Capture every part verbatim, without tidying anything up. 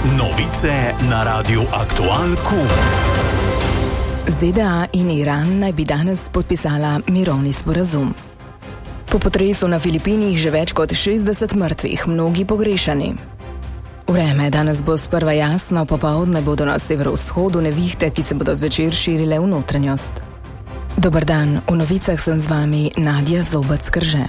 Novice na Radiu Aktual Q. Z D A in Iran naj bi danes podpisala mirovni sporazum. Po potresu na Filipinih že več kot šestdeset mrtvih, mnogi pogrešani. Vreme danes bo sprva jasno, popoldne bodo na severovzhodu nevihte, ki se bodo zvečer širile v notranjost. Dober dan, v novicah sem z vami Nadja Zobec-Krže.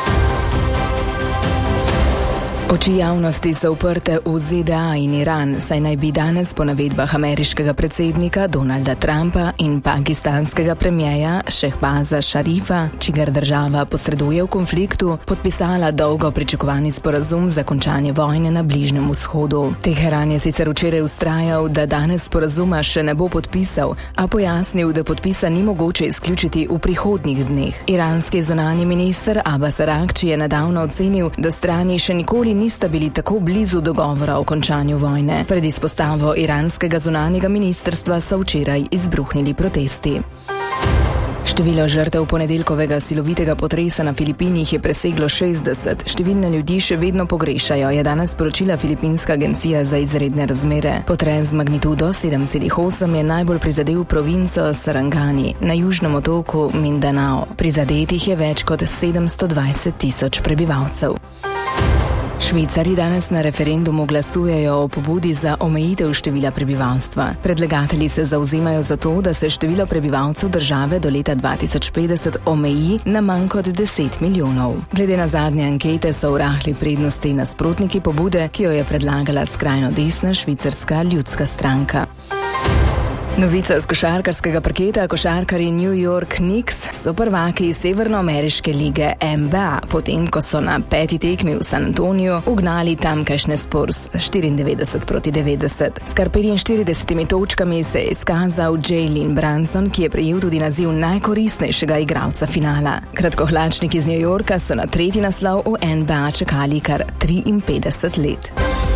Oči javnosti so uprte v Z D A in Iran, saj naj bi danes po navedbah ameriškega predsednika Donalda Trumpa in pakistanskega premierja Šehbaza Šarifa, čigar država posreduje v konfliktu, podpisala dolgo pričakovani sporazum za končanje vojne na Bližnjem vzhodu. Teheran je sicer včeraj vztrajal, da danes sporazuma še ne bo podpisal, a pojasnil, da podpisa ni mogoče izključiti v prihodnjih dneh. Iranski zunanji minister Abbas Araghči je nedavno ocenil, da strani še nikoli nista bili tako blizu dogovora o končanju vojne. Pred izpostavo iranskega zunanjega ministrstva so včeraj izbruhnili protesti. Število žrtev ponedeljkovega silovitega potresa na Filipinih je preseglo šestdeset. Številne ljudi še vedno pogrešajo, je danes sporočila Filipinska agencija za izredne razmere. Potres z magnitudo sedem celih osem je najbolj prizadel provinco Sarangani na južnem otoku Mindanao. Prizadetih je več kot sedemsto dvajset tisoč prebivalcev. Švicari danes na referendumu glasujejo o pobudi za omejitev števila prebivalstva. Predlagatelji se zauzemajo za to, da se število prebivalcev države do leta dva tisoč petdeset omeji na manj kot deset milijonov. Glede na zadnje ankete so v rahli prednosti nasprotniki pobude, ki jo je predlagala skrajno desna švicarska ljudska stranka. Novica z košarkarskega parketa. Košarkarji New York Knicks so prvaki severnoameriške lige N B A, potem ko so na peti tekmi v San Antoniju ugnali tamkajšnje Spurs štiriindevetdeset proti devetdeset. S kar petinštiridesetimi točkami se je izkazal Jalen Brunson, ki je prejel tudi naziv najkoristnejšega igralca finala. Kratkohlačniki iz New Yorka so na tretji naslov v N B A čakali kar triinpetdeset let.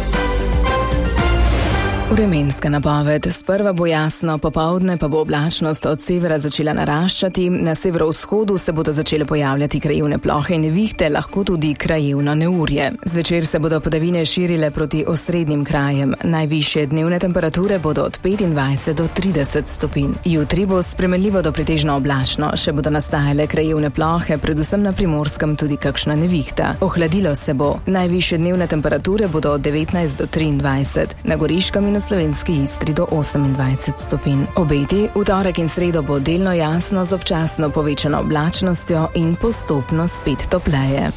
Vremenska napoved. Sprva bo jasno, popoldne pa bo oblačnost od severa začela naraščati, na severovzhodu se bodo začele pojavljati krajevne plohe in nevihte, lahko tudi krajevno neurje. Zvečer se bodo padavine širile proti osrednjim krajem. Najvišje dnevne temperature bodo od petindvajset do trideset stopinj. Jutri bo spremenljivo do pretežno oblačno, še bodo nastajale krajevne plohe, predvsem na Primorskem tudi kakšna nevihta. Ohladilo se bo. Najvišje dnevne temperature bodo od devetnajst do triindvajset, na Goriškem in v Slovenski Istri do osemindvajset stopinj. Obeti v torek in sredo bo delno jasno z občasno povečano oblačnostjo in postopno spet topleje.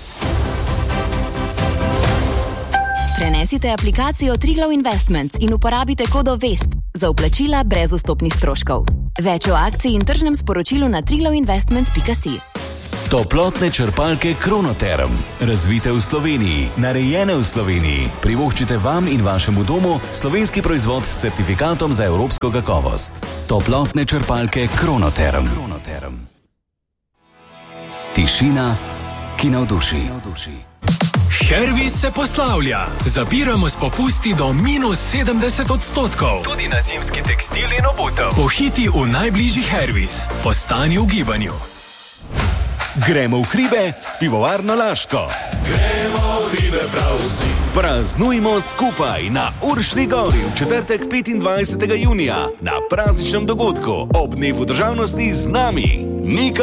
Prenesite aplikacijo Triglav Investments in uporabite kodo VEST za vplačila brez vstopnih stroškov. Več o akciji in tržnem sporočilu na triglav investments pika si. Toplotne črpalke Kronoterm. Razvite v Sloveniji, narejene v Sloveniji. Privoščite vam in vašemu domu slovenski proizvod s certifikatom za evropsko kakovost. Toplotne črpalke Kronoterm. Kronoterm. Tišina, ki navduši. Hervis se poslavlja. Zapiramo s popusti do minus sedemdeset odstotkov. Tudi na zimski tekstil in obutev. Pohiti v najbližji Hervis. Ostani v gibanju. Gremo v hribe s pivovarno Laško. Gremo v hribe prav vsi. Praznujmo skupaj na Uršni gori v četrtek petindvajsetega junija na prazničnem dogodku ob dnevu državnosti z nami. Nika